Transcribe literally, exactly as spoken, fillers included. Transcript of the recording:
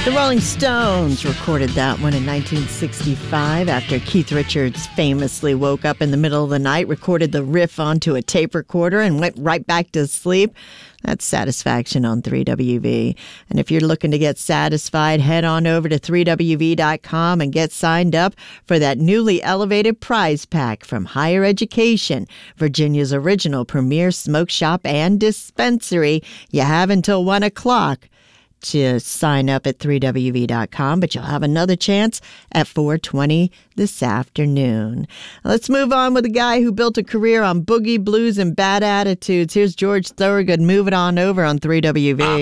The Rolling Stones recorded that one in nineteen sixty-five after Keith Richards famously woke up in the middle of the night, recorded the riff onto a tape recorder, and went right back to sleep. That's Satisfaction on three W V. And if you're looking to get satisfied, head on over to three W V dot com and get signed up for that newly elevated prize pack from Higher Education, Virginia's original premier smoke shop and dispensary. You have until one o'clock to sign up at three W V dot com, but you'll have another chance at four twenty this afternoon. Let's move on with a guy who built a career on boogie, blues, and bad attitudes. Here's George Thorogood. Move it on over on three W V.